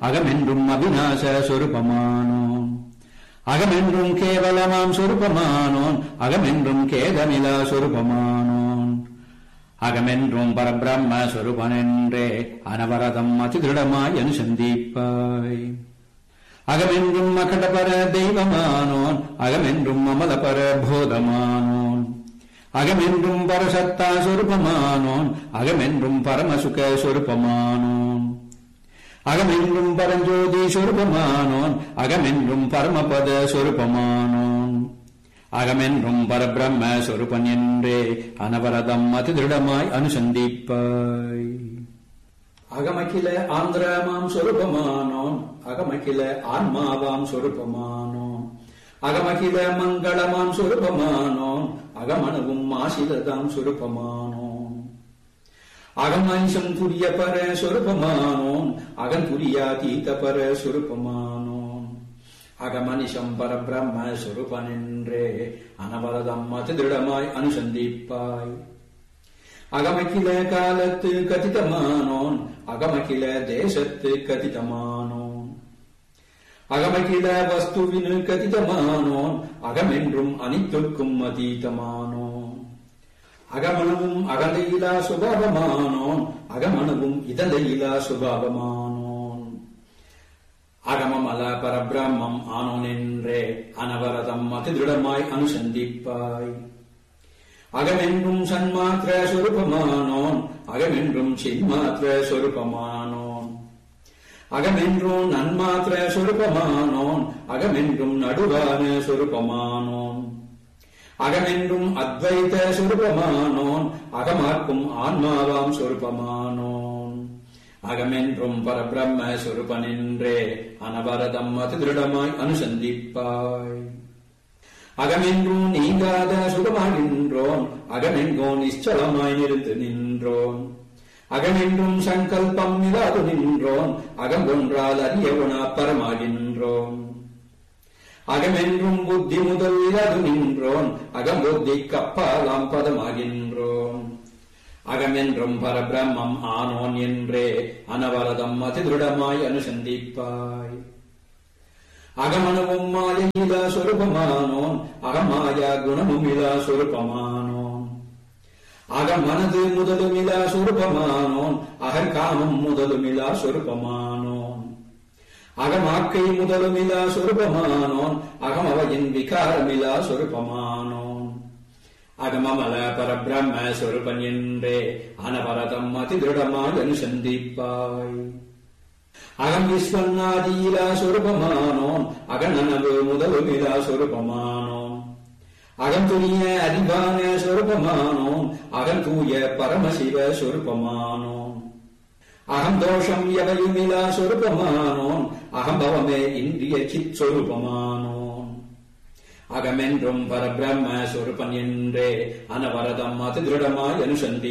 அகமென்றும் அவிநாச சொரூபமானோன் அகமென்றும் கேவலமாம் சொரூபமானோன் அகமென்றும் கேதமிலா சொரூபமானோன் அகமென்றும் பரபிரம்ம சொரூபனென்றே அனவரதம் அதிதிருடமாய் அனுசந்திப்பாய் அகமென்றும் அகண்டபர தெய்வமானோன் அகமென்றும் அமலபர போதமானோன் அகமென்றும் பரசத்தா சொரூபமானோன் அகமென்றும் பரமசுக சொரூபமானோன் அகமென்றும் பரஞ்சோதி சொரூபமானோன் அகமென்றும் பரமபத சொரூபமானோன் அகமென்றும் பரபிரம்ம சொரூபன் என்றே அனவரதம் அதிதிருடமாய் அனுசந்திப்பாய் அகமகில ஆந்திரமாம் சொரூபமானோன் அகமகில ஆன்மாவாம் சொரூபமானோன் அகமகில மங்களமாம் சொரூபமானோன் அகமணுவும் மாசிலதாம் சொரூபமானோன் அகமனிஷம் துரிய பர சொரூபமானோன் அகன் துரியாதீத பர சொரூபமானோன் அகமனிஷம் பரபிரம்ம சொரூபனென்றே அனவரதம் அதிதிருடமாய் அனுசந்திப்பாய் அகமகில காலத்து கதிதமானோன் அகமகில தேசத்து கதிதமானோன் அகமகில வஸ்துவினு கதிதமானோன் அகமென்றும் அனைத்துக்கும் அதீதமானோன் அகமணுவும் அகலையிலா சுபாவமானோன் அகமணுவும் இதழையிலா சுபாவமானோன் அகமமல பரபிரம்மம் ஆனோன் என்றே அனவரதம் அதிதிருடமாய் அனுசந்திப்பாய் அகமென்றும் சன்மாத்திர சொரூபமானோன் அகமென்றும் சின்மாத்திர சொரூபமானோன் அகமென்றும் நன்மாத்திர சொரூபமானோன் அகமென்றும் நடுவான சொரூபமானோன் அகமென்றும் அத்வைத சொரூபமானோன் அகமார்க்கும் ஆன்மாவாம் சொரூபமானோன் அகமென்றும் பரபிரம்ம சொரூபனென்றே அனவரதம் அதிதிருடமாய் அனுசந்திப்பாய் அகமென்றும் நீங்காத சுகமாகின்றோன் அகமென்கோ நிச்சலமாய் நிறுத்து நின்றோன் அகமென்றும் சங்கல்பம் இல்லாது நின்றோன் அகங்கொன்றால் அறியவனா பரமாகின்றோன் அகமென்றும் புத்தி முதல் இல்லாது நின்றோன் அகம்புத்தி கப்பாலாம் பதமாகின்றோன் அகமென்றும் பரபிரம்மம் ஆனோன் என்றே அனவரதம் அதிதிருடமாய் அனுசந்திப்பாய் அகமணுவும் மாயையிலா சொரூபமானோன் அகமாயா குணமுமிலா சொரூபமானோன் அகமனது முதலுமிலா சொரூபமானோன் அகங்காமம் முதலுமிலா சொரூபமானோன் அகமாக்கை முதலுமிலா சொரூபமானோன் அகமவையின் விகாரமிலா சொரூபமானோன் அகமமல பரபிரம்ம சொரூபன் என்றே அனவரதம் அதிதிருடமாய் அனுசந்திப்பாய் அகம் விஸ்வநாதியிலா சொரூபமானோன் அகநனவு முதலுமிலா சொரூபமானோன் அகம் துரிய அறிவான சொரூபமானோன் அகம் தூய பரமசிவ சொரூபமானோன் அகம் தோஷம் எவையுமிலா சொரூபமானோன் அகம்பவமே இந்திய சித் சொரூபமானோன் அகமென்றும் பரபிரம்ம சொரூபன் என்றே அனவரதம் அதிதிருடமாய் அனுசந்தி